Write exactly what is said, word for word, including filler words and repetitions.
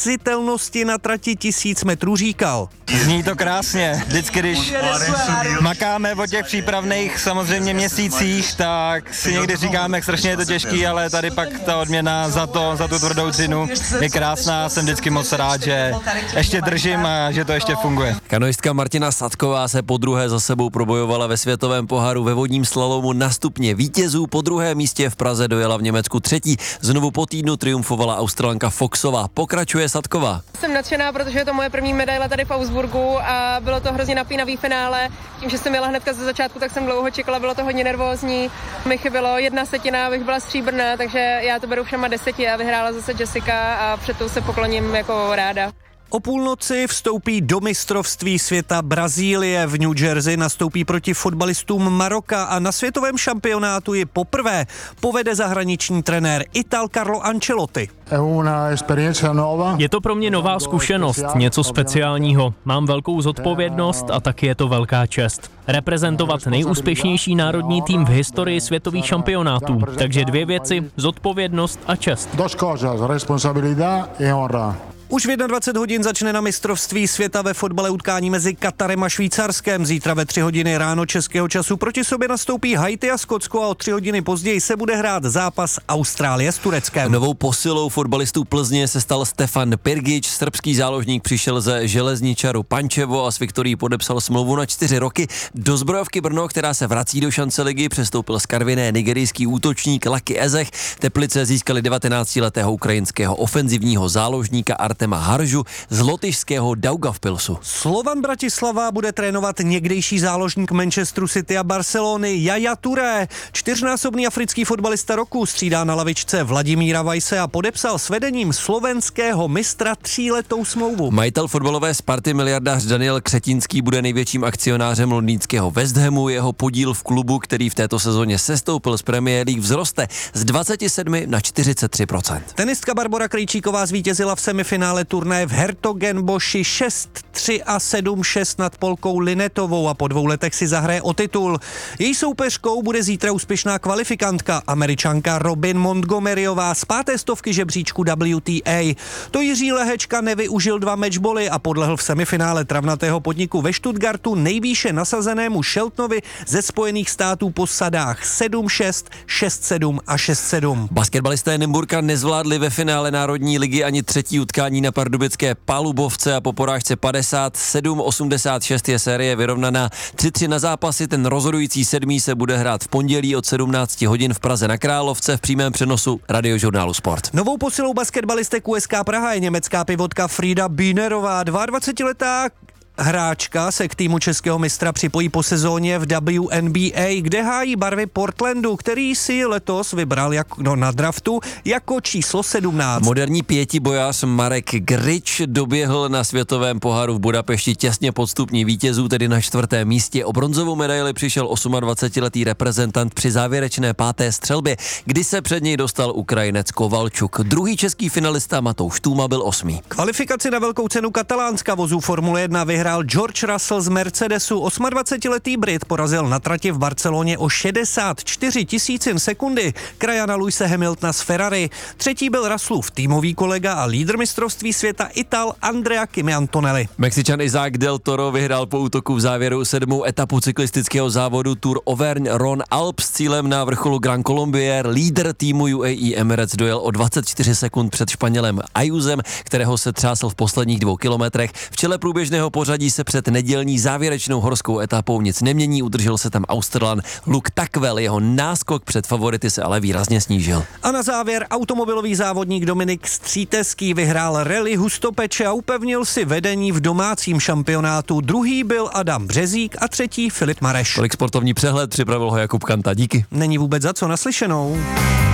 nesnesitelnosti na trati tisíc metrů říkal. Zní to krásně. Vždycky, když makáme o těch přípravných samozřejmě měsících, tak si někdy říkáme, jak strašně je to těžký, ale tady pak ta odměna za to, za tu tvrdou cenu je krásná. Jsem vždycky moc rád, že ještě držím a že to ještě funguje. Kanoistka Martina Sadková se podruhé za sebou probojovala ve světovém poháru ve vodním slalomu na stupně vítězů. Po druhém místě v Praze dojela v Německu třetí. Znovu po týdnu triumfovala Australanka Foxová. Pokračuje Sadková. Jsem nadšená, protože je to moje první medaile tady v Augsburgu a bylo to hrozně napínavý finále. Tím, že jsem jela hnedka ze začátku, tak jsem dlouho čekala, bylo to hodně nervózní. Mi chybělo jedna setina, abych byla stříbrná, takže já to beru všema deseti a vyhrála zase Jessica a před tou se pokloním jako ráda. O půlnoci vstoupí do mistrovství světa Brazílie. V New Jersey nastoupí proti fotbalistům Maroka a na světovém šampionátu ji poprvé povede zahraniční trenér Ital Carlo Ancelotti. Je to pro mě nová zkušenost, něco speciálního. Mám velkou zodpovědnost a taky je to velká čest. Reprezentovat nejúspěšnější národní tým v historii světových šampionátů. Takže dvě věci, zodpovědnost a čest. Už v dvacet jedna hodin začne na mistrovství světa ve fotbale utkání mezi Katarem a Švýcarskem. Zítra ve tři hodiny ráno českého času proti sobě nastoupí Haiti a Skotsko a o tři hodiny později se bude hrát zápas Austrálie s Tureckem. Novou posilou fotbalistů Plzně se stal Stefan Pirgič. Srbský záložník přišel ze Železničaru Pančevo a s Viktorií podepsal smlouvu na čtyři roky. Do Zbrojovky Brno, která se vrací do šance ligy, přestoupil z Karviné nigerijský útočník Laki Ezech. Teplice získali devatenáctiletého ukrajinského ofenzivního záložníka Artema Haržu z lotyšského Daugavpilsu. Slovan Bratislava bude trénovat někdejší záložník Manchesteru City a Barcelony Yaya Touré. Čtyřnásobný africký fotbalista roku střídá na lavičce Vladimíra Vajse a podepsal s vedením slovenského mistra tříletou smlouvu. Majitel fotbalové Sparty miliardář Daniel Křetínský bude největším akcionářem londýnského West Hamu. Jeho podíl v klubu, který v této sezóně sestoupil z Premier League, vzroste z dvacet sedm na čtyřicet tři procent. Tenistka Barbora Krejčíková zvítězila v semifinále turnaje v Hertogenboši šest tři a sedm šest nad Polkou Linetovou a po dvou letech si zahraje o titul. Její soupeřkou bude zítra úspěšná kvalifikantka Američanka Robin Montgomeryová z páté stovky žebříčku W T A. To Jiří Lehečka nevyužil dva matchboly a podlehl v semifinále travnatého podniku ve Stuttgartu nejvýše nasazenému Sheltonovi ze Spojených států po sadách sedm šest, šest sedm a šest sedm. Basketbalisté Nymburka nezvládli ve finále Národní ligy ani třetí utkání na pardubické Palubovce a po porážce padesát sedm osmdesát šest je série vyrovnaná. tři tři na zápasy, ten rozhodující sedmý se bude hrát v pondělí od sedmnáct hodin v Praze na Královce v přímém přenosu Radiožurnálu Sport. Novou posilou basketbalistek U S K Praha je německá pivotka Frida Bühnerová. dvacetiletá hráčka se k týmu českého mistra připojí po sezóně v W N B A, kde hájí barvy Portlandu, který si letos vybral jak, no, na draftu jako číslo sedmnáct. Moderní pětibojař Marek Grič doběhl na světovém poháru v Budapešti těsně pod stupní vítězů, tedy na čtvrtém místě. O bronzovou medaili přišel dvacetiosmiletý reprezentant při závěrečné páté střelbě, kdy se před něj dostal Ukrajinec Kovalčuk. Druhý český finalista Matouš Tůma byl osmý. Kvalifikaci na velkou cenu Katalánska vozů Formule jedna vyhrál George Russell z Mercedesu. dvacetiosmiletý Brit porazil na trati v Barceloně o šedesát čtyři tisícin sekundy krajana Lewise Hamiltona z Ferrari. Třetí byl Russellův týmový kolega a lídr mistrovství světa Ital Andrea Kimi Antonelli. Mexičan Isaac Del Toro vyhrál po útoku v závěru sedmou etapu cyklistického závodu Tour Auvergne Rhône Alpes s cílem na vrcholu Grand Colombier. Lídr týmu U A E Emirates dojel o dvacet čtyři sekund před Španělem Ayusem, kterého se třásl v posledních dvou kilometrech. V čele průběžného pořadí se před nedělní závěrečnou horskou etapou nic nemění, udržel se tam Australan Luke Tackwell, jeho náskok před favority se ale výrazně snížil. A na závěr automobilový závodník Dominik Stříteský vyhrál rally Hustopeče a upevnil si vedení v domácím šampionátu. Druhý byl Adam Březík a třetí Filip Mareš. Kolik sportovní přehled, připravil ho Jakub Kanta, díky. Není vůbec za co, naslyšenou.